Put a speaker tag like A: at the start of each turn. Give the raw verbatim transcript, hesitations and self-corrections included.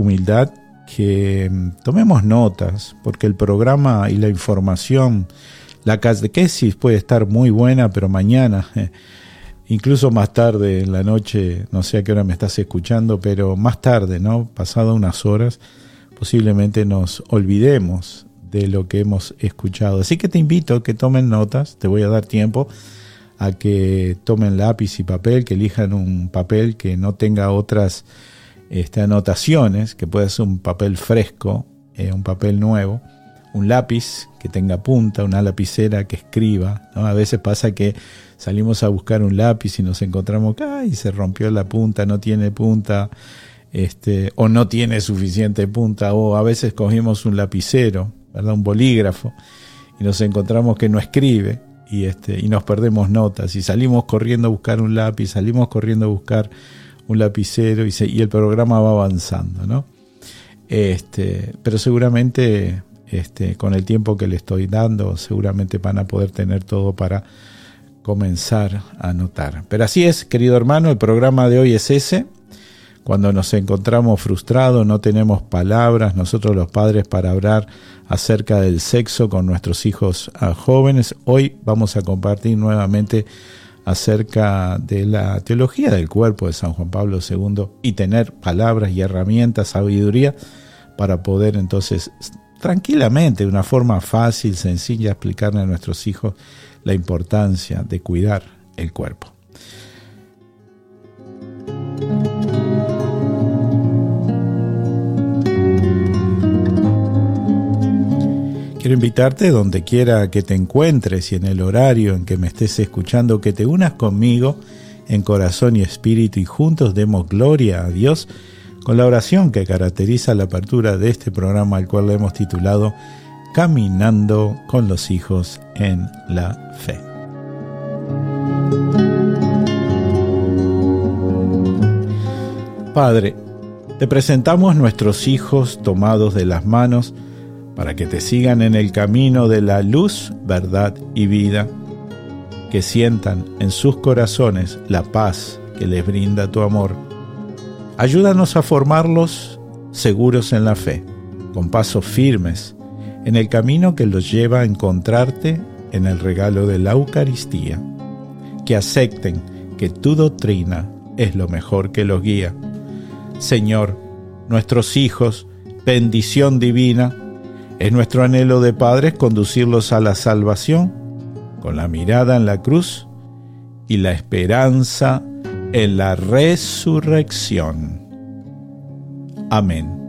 A: humildad que tomemos notas, porque el programa y la información, la catequesis puede estar muy buena, pero mañana, eh, incluso más tarde en la noche, no sé a qué hora me estás escuchando, pero más tarde, ¿no? Pasado unas horas, posiblemente nos olvidemos de lo que hemos escuchado. Así que te invito a que tomen notas, te voy a dar tiempo a que tomen lápiz y papel, que elijan un papel que no tenga otras este, anotaciones, que pueda ser un papel fresco, eh, un papel nuevo, un lápiz que tenga punta, una lapicera que escriba, ¿no? A veces pasa que salimos a buscar un lápiz y nos encontramos que ¡ay! Se rompió la punta, no tiene punta, este, o no tiene suficiente punta, o a veces cogimos un lapicero, ¿verdad? Un bolígrafo, y nos encontramos que no escribe, y, este, y nos perdemos notas, y salimos corriendo a buscar un lápiz, salimos corriendo a buscar un lapicero, y, se, y el programa va avanzando, ¿no? Este, pero seguramente este, con el tiempo que le estoy dando, seguramente van a poder tener todo para comenzar a anotar. Pero así es, querido hermano, el programa de hoy es ese. Cuando nos encontramos frustrados, no tenemos palabras, nosotros los padres, para hablar acerca del sexo con nuestros hijos jóvenes, hoy vamos a compartir nuevamente acerca de la teología del cuerpo de San Juan Pablo segundo y tener palabras y herramientas, sabiduría, para poder entonces tranquilamente, de una forma fácil, sencilla, explicarle a nuestros hijos la importancia de cuidar el cuerpo. Quiero invitarte, donde quiera que te encuentres y en el horario en que me estés escuchando, que te unas conmigo en corazón y espíritu y juntos demos gloria a Dios con la oración que caracteriza la apertura de este programa, al cual le hemos titulado Caminando con los hijos en la fe. Padre, te presentamos nuestros hijos tomados de las manos para que te sigan en el camino de la luz, verdad y vida, que sientan en sus corazones la paz que les brinda tu amor. Ayúdanos a formarlos seguros en la fe, con pasos firmes en el camino que los lleva a encontrarte en el regalo de la Eucaristía, que acepten que tu doctrina es lo mejor que los guía. Señor, nuestros hijos, bendición divina, es nuestro anhelo de padres conducirlos a la salvación con la mirada en la cruz y la esperanza en la resurrección. Amén.